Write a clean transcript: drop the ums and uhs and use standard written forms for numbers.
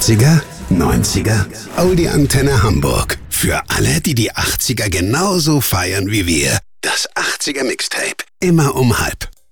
80er, 90er, Audi Antenne Hamburg. Für alle, die die 80er genauso feiern wie wir. Das 80er Mixtape. Immer um halb.